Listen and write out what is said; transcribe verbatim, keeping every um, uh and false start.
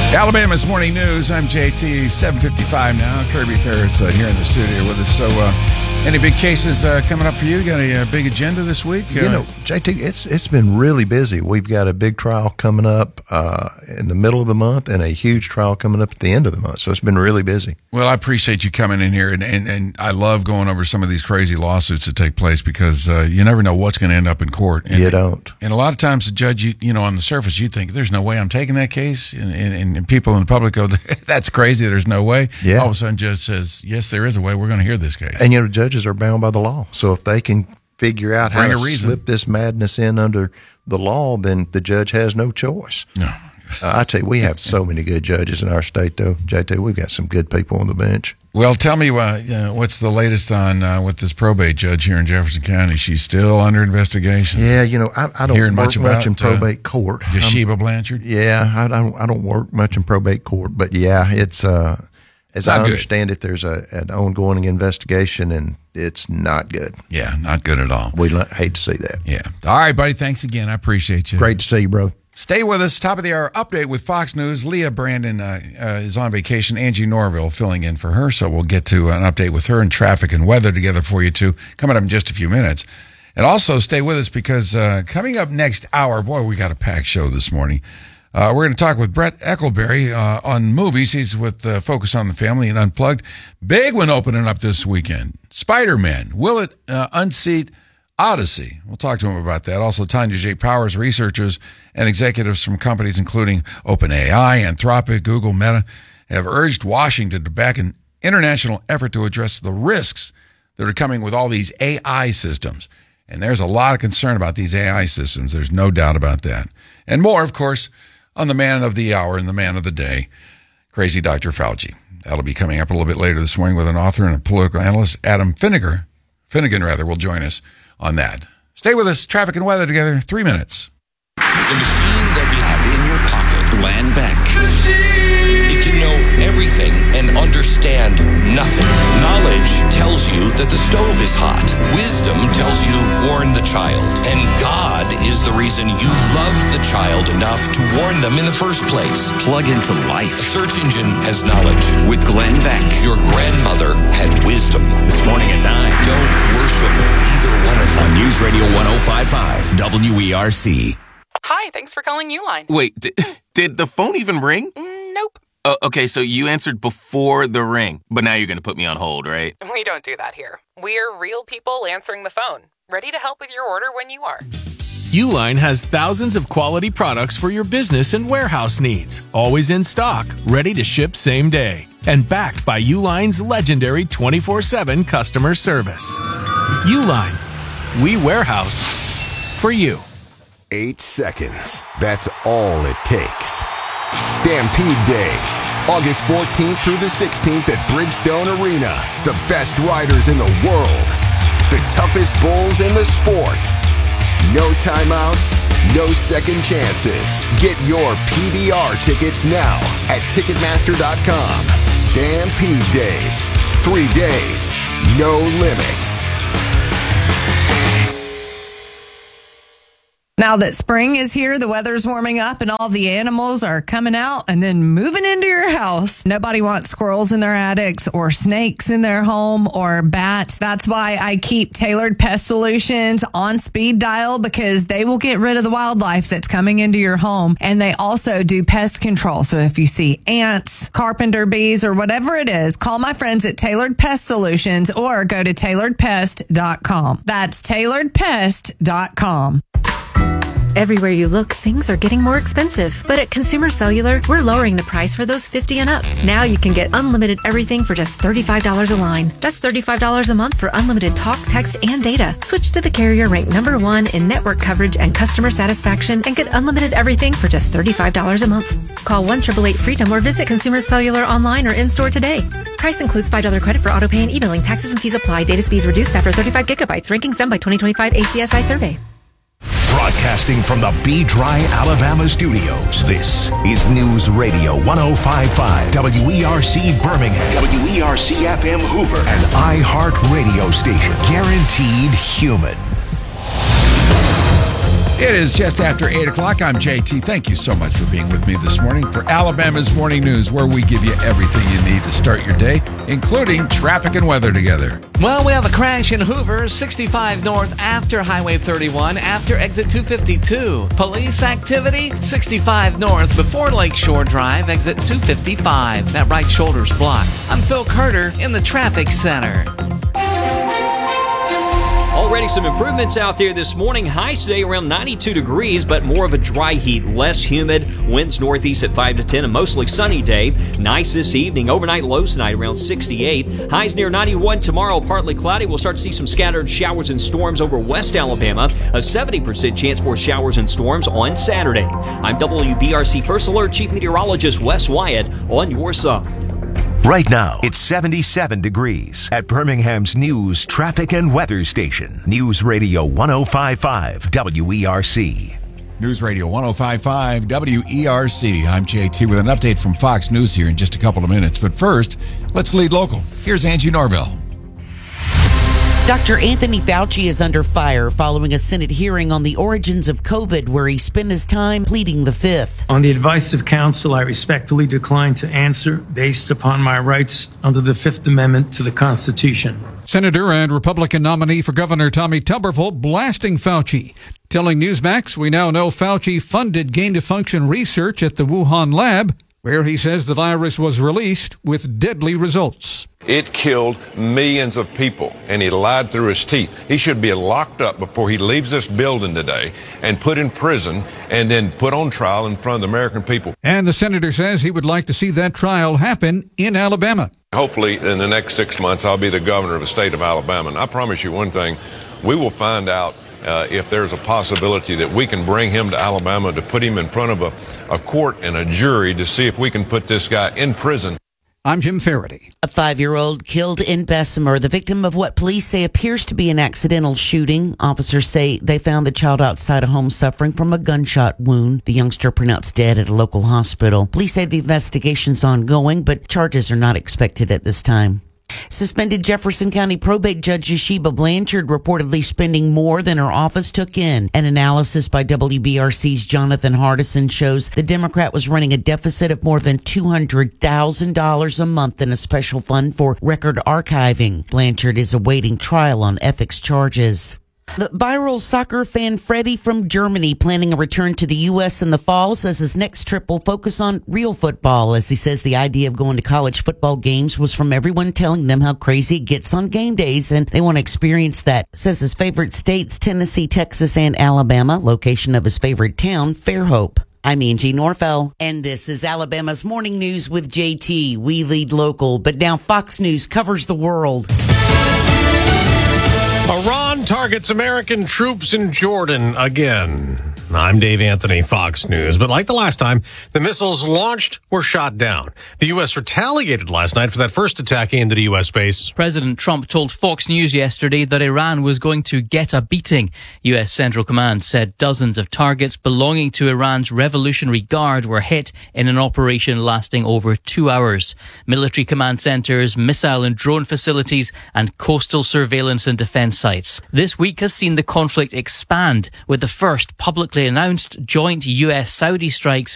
Alabama's Morning News. I'm J T, seven fifty-five now. Kirby Ferris uh, here in the studio with us. So, uh, any big cases uh, coming up for you? Got a, a big agenda this week? You uh, know, J T, it's it's been really busy. We've got a big trial coming up uh, in the middle of the month and a huge trial coming up at the end of the month. So it's been really busy. Well, I appreciate you coming in here, and, and, and I love going over some of these crazy lawsuits that take place because uh, you never know what's going to end up in court. And, you don't. And a lot of times the judge, you, you know, on the surface, you think, there's no way I'm taking that case. And, and, and people in the public go, that's crazy, there's no way. Yeah. All of a sudden, judge says, yes, there is a way. We're going to hear this case. And, you know, judges are bound by the law. So if they can figure out how Bring to a reason. slip this madness in under the law, then the judge has no choice. No. uh, I tell you, we have so many good judges in our state, though. J T, we've got some good people on the bench. Well, tell me uh, uh, what's the latest on uh, with this probate judge here in Jefferson County? She's still under investigation. Yeah, you know, I, I don't Hearing work much much, about, in probate uh, court. Yeshiva Blanchard? Yeah, I don't. I don't work much in probate court, but yeah, it's uh, as Not I good. understand it, there's a an ongoing investigation, and it's not good. Yeah, not good at all. We hate to see that. Yeah. All right, buddy. Thanks again. I appreciate you. Great to see you, bro. Stay with us. Top of the hour update with Fox News. Leah Brandon uh, uh, is on vacation. Angie Norville filling in for her, so we'll get to an update with her and traffic and weather together for you too. Coming up in just a few minutes. And also stay with us because uh, coming up next hour, boy, we got a packed show this morning. Uh, we're going to talk with Brett Eckleberry uh, on movies. He's with uh, Focus on the Family and Unplugged. Big one opening up this weekend. Spider-Man. Will it uh, unseat Odyssey? We'll talk to him about that. Also, Tanya J. Powers, researchers and executives from companies including OpenAI, Anthropic, Google, Meta, have urged Washington to back an international effort to address the risks that are coming with all these A I systems. And there's a lot of concern about these A I systems. There's no doubt about that. And more, of course, on the man of the hour and the man of the day, Crazy Doctor Fauci. That'll be coming up a little bit later this morning with an author and a political analyst, Adam Finnegan, Finnegan rather, will join us on that. Stay with us. Traffic and weather together. Three minutes. The machine that we have in your pocket, Glenn Beck. It can know everything and understand nothing. Knowledge tells you that the stove is hot. Wisdom tells you warn the child. And God is the reason you love the child enough to warn them in the first place. Plug into life. A search engine has knowledge. With Glenn Beck. Your grandmother had wisdom. This morning at nine. Don't worship either one of them. On News Radio one oh five point five W E R C. Hi, thanks for calling Uline. Wait, did, did the phone even ring? Mm, nope. Uh, okay, so you answered before the ring, but now you're going to put me on hold, right? We don't do that here. We're real people answering the phone, ready to help with your order when you are. Uline has thousands of quality products for your business and warehouse needs, always in stock, ready to ship same day, and backed by Uline's legendary twenty-four seven customer service. Uline, we warehouse for you. Eight seconds. That's all it takes. Stampede Days, August fourteenth through the sixteenth at Bridgestone Arena. The best riders in the world. The toughest bulls in the sport. No timeouts, no second chances. Get your P B R tickets now at Ticketmaster dot com. Stampede Days. Three days, no limits. Now that spring is here, the weather's warming up and all the animals are coming out and then moving into your house. Nobody wants squirrels in their attics or snakes in their home or bats. That's why I keep Tailored Pest Solutions on speed dial, because they will get rid of the wildlife that's coming into your home. And they also do pest control. So if you see ants, carpenter bees, or whatever it is, call my friends at Tailored Pest Solutions or go to tailored pest dot com. That's tailored pest dot com. Everywhere you look, things are getting more expensive. But at Consumer Cellular, we're lowering the price for those fifty and up. Now you can get unlimited everything for just thirty-five dollars a line. That's thirty-five dollars a month for unlimited talk, text, and data. Switch to the carrier ranked number one in network coverage and customer satisfaction and get unlimited everything for just thirty-five dollars a month. Call one eight eight eight freedom or visit Consumer Cellular online or in-store today. Price includes five dollars credit for autopay and e-billing. Taxes and fees apply. Data speeds reduced after thirty-five gigabytes. Rankings done by twenty twenty-five A C S I survey. Broadcasting from the Be-Dry, Alabama studios, this is News Radio one oh five point five W E R C Birmingham, W E R C F M Hoover, and iHeart Radio station. Guaranteed human. It is just after eight o'clock. I'm J T. Thank you so much for being with me this morning for Alabama's Morning News, where we give you everything you need to start your day, including traffic and weather together. Well, we have a crash in Hoover, sixty-five north after Highway thirty-one, after exit two fifty-two. Police activity, sixty-five north before Lakeshore Drive, exit two fifty-five. That right shoulder's blocked. I'm Phil Carter in the traffic center. Already some improvements out there this morning. Highs today around ninety-two degrees, but more of a dry heat, less humid. Winds northeast at five to ten, a mostly sunny day. Nice this evening. Overnight lows tonight around sixty-eight. Highs near ninety-one tomorrow, partly cloudy. We'll start to see some scattered showers and storms over West Alabama. A seventy percent chance for showers and storms on Saturday. I'm W B R C First Alert Chief Meteorologist Wes Wyatt on your side. Right now, it's seventy-seven degrees at Birmingham's news, traffic, and weather station. News Radio one oh five point five W E R C. News Radio one oh five point five W E R C. I'm J T with an update from Fox News here in just a couple of minutes. But first, let's lead local. Here's Angie Norville. Doctor Anthony Fauci is under fire following a Senate hearing on the origins of COVID, where he spent his time pleading the fifth. On the advice of counsel, I respectfully decline to answer based upon my rights under the Fifth Amendment to the Constitution. Senator and Republican nominee for Governor Tommy Tuberville blasting Fauci, telling Newsmax we now know Fauci funded gain-of-function research at the Wuhan lab, where he says the virus was released with deadly results. It killed millions of people, and he lied through his teeth. He should be locked up before he leaves this building today and put in prison and then put on trial in front of the American people. And the senator says he would like to see that trial happen in Alabama. Hopefully, in the next six months, I'll be the governor of the state of Alabama. And I promise you one thing, we will find out Uh, if there's a possibility that we can bring him to Alabama to put him in front of a, a court and a jury to see if we can put this guy in prison. I'm Jim Faraday. A five-year-old killed in Bessemer, the victim of what police say appears to be an accidental shooting. Officers say they found the child outside a home suffering from a gunshot wound. The youngster pronounced dead at a local hospital. Police say the investigation's ongoing, but charges are not expected at this time. Suspended Jefferson County probate judge Yeshiba Blanchard reportedly spending more than her office took in. An analysis by W B R C's Jonathan Hardison shows the Democrat was running a deficit of more than two hundred thousand dollars a month in a special fund for record archiving. Blanchard is awaiting trial on ethics charges. The viral soccer fan Freddie from Germany, planning a return to the U S in the fall, says his next trip will focus on real football, as he says the idea of going to college football games was from everyone telling them how crazy it gets on game days, and they want to experience that. Says his favorite states, Tennessee, Texas, and Alabama. Location of his favorite town, Fairhope. I'm Angie Norfell, and this is Alabama's Morning News with J T. We lead local, but now Fox News covers the world. Iran targets American troops in Jordan again. I'm Dave Anthony, Fox News. But like the last time, the missiles launched were shot down. The U S retaliated last night for that first attack into the U S base. President Trump told Fox News yesterday that Iran was going to get a beating. U S Central Command said dozens of targets belonging to Iran's Revolutionary Guard were hit in an operation lasting over two hours. Military command centers, missile and drone facilities, and coastal surveillance and defense sites. This week has seen the conflict expand, with the first publicly announced joint U S Saudi strikes